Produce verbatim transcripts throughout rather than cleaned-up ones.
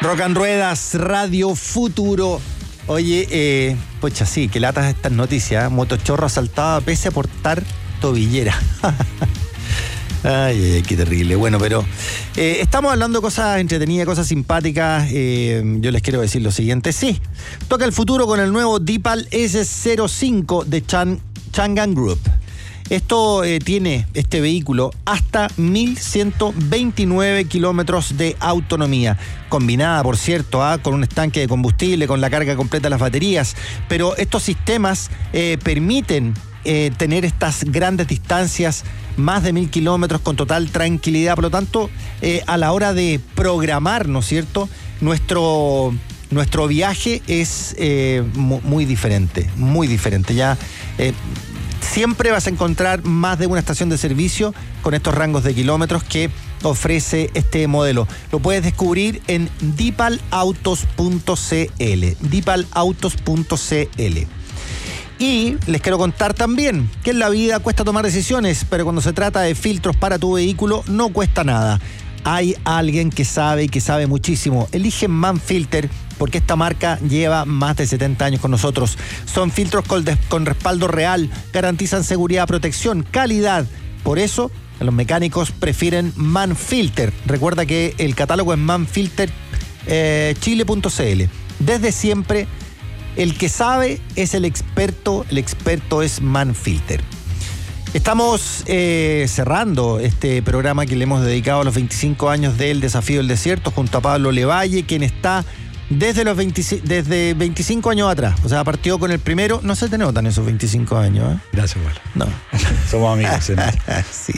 Rock and Ruedas, Radio Futuro. Oye, eh, pocha, sí, que latas estas noticias. ¿eh? Motochorro asaltado pese a portar tobillera. Ay, ay, qué terrible. Bueno, pero eh, estamos hablando de cosas entretenidas, cosas simpáticas. Eh, yo les quiero decir lo siguiente. Sí, toca el futuro con el nuevo Deepal ese cero cinco de Chang, Changan Group. Esto eh, tiene, este vehículo, hasta mil ciento veintinueve kilómetros de autonomía, combinada, por cierto, ¿ah? con un estanque de combustible, con la carga completa de las baterías. Pero estos sistemas eh, permiten eh, tener estas grandes distancias, más de mil kilómetros con total tranquilidad. Por lo tanto, eh, a la hora de programar, ¿no es cierto?, nuestro... Nuestro viaje es eh, muy diferente, muy diferente. Ya eh, siempre vas a encontrar más de una estación de servicio con estos rangos de kilómetros que ofrece este modelo. Lo puedes descubrir en deepal autos punto c l. deepal autos punto c l. Y les quiero contar también que en la vida cuesta tomar decisiones, pero cuando se trata de filtros para tu vehículo no cuesta nada. Hay alguien que sabe y que sabe muchísimo. Elige Manfilter porque esta marca lleva más de setenta años con nosotros. Son filtros con, de, con respaldo real, garantizan seguridad, protección, calidad. Por eso los mecánicos prefieren Manfilter. Recuerda que el catálogo es manfilter chile punto c l. Desde siempre, el que sabe es el experto, el experto es Manfilter. Estamos eh, cerrando este programa que le hemos dedicado a los veinticinco años del Desafío del Desierto junto a Pablo Levalle, quien está desde los veinticinco, desde veinticinco años atrás. O sea, partió con el primero. No se te notan esos veinticinco años, ¿eh? Gracias, Pablo. No. Somos amigos, ¿eh? Sí.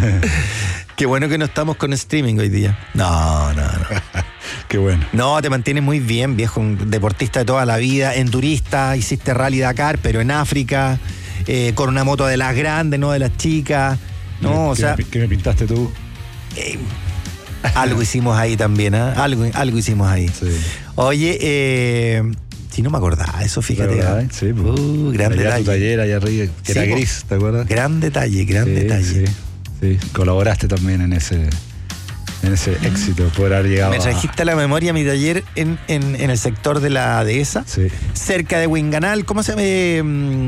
Qué bueno que no estamos con streaming hoy día. No, no, no. Qué bueno. No, te mantienes muy bien, viejo. Un deportista de toda la vida, endurista, hiciste Rally Dakar, pero en África. Eh, con una moto de las grandes, no de las chicas. No, ¿Qué, o sea. ¿Qué me, qué me pintaste tú? Eh, algo hicimos ahí también, ¿eh? Algo, algo hicimos ahí. Sí. Oye, eh, si no me acordaba eso, fíjate. ¿Verdad? Sí, pues. Uh, gran allá detalle. Tu taller allá arriba, que Sí, era po. gris, ¿te acuerdas? Gran detalle, gran sí, detalle. Sí, sí. Colaboraste también en ese, en ese éxito, poder haber llegado. Me trajiste a a la memoria mi taller en, en, en el sector de la dehesa, sí. cerca de Huinganal. ¿Cómo se llama? Eh,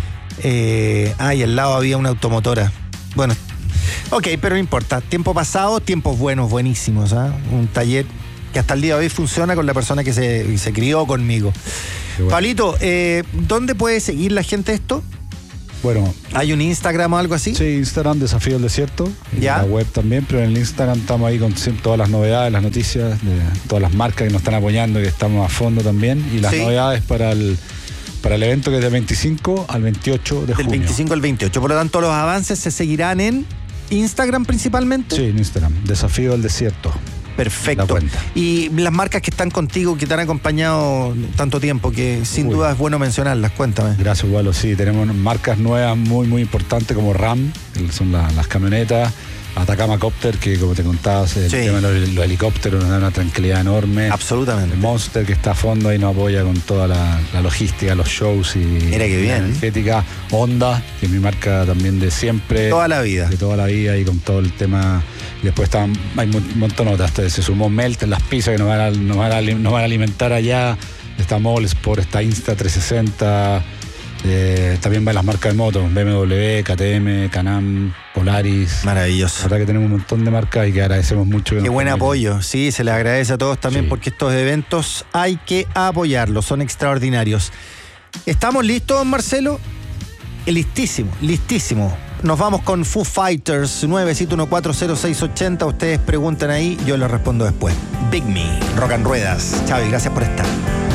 Eh, ay, al lado había una automotora. Bueno, ok, pero no importa. Tiempo pasado, tiempos buenos, buenísimos. ¿eh? Un taller que hasta el día de hoy funciona con la persona que se, se crió conmigo. Bueno. Pablito, eh, ¿dónde puede seguir la gente esto? Bueno, ¿hay un Instagram o algo así? Sí, Instagram, Desafío del Desierto. ¿Ya? La web también, pero en el Instagram estamos ahí con todas las novedades, las noticias de todas las marcas que nos están apoyando, que estamos a fondo también. Y las sí. novedades para el... Para el evento que es del veinticinco al veintiocho de junio. Del veinticinco al veintiocho. Por lo tanto, los avances se seguirán en Instagram principalmente. Sí, en Instagram. Desafío del Desierto. Perfecto. La cuenta. Y las marcas que están contigo, que te han acompañado tanto tiempo, que sin Uy. duda es bueno mencionarlas. Cuéntame. Gracias, Walo. Sí, tenemos marcas nuevas muy, muy importantes como RAM, que son la, las camionetas. Atacama Copter, que como te contabas, el sí. tema de los, los helicópteros nos da una tranquilidad enorme. Absolutamente. El Monster, que está a fondo y nos apoya con toda la, la logística, los shows y Mira que bien. la energética. Honda, que es mi marca también de siempre. Toda la vida. De toda la vida y con todo el tema. Y después están, hay un montón de otras. Se sumó Melt en las pizzas que nos van a, nos van a, nos van a alimentar allá. Está Mall Sport, está Insta trescientos sesenta. Eh, también van las marcas de motos, B M W, K T M, Can-Am, Polaris. Maravilloso. La verdad que tenemos un montón de marcas y que agradecemos mucho. Que Qué buen permiten. apoyo, sí, se les agradece a todos también sí. porque estos eventos hay que apoyarlos, son extraordinarios. ¿Estamos listos, Marcelo? Listísimo, listísimo. Nos vamos con Foo Fighters, nueve siete uno cuatro cero seis ocho cero. Ustedes preguntan ahí, yo les respondo después. Big Me, Rock and Ruedas. Chao y gracias por estar.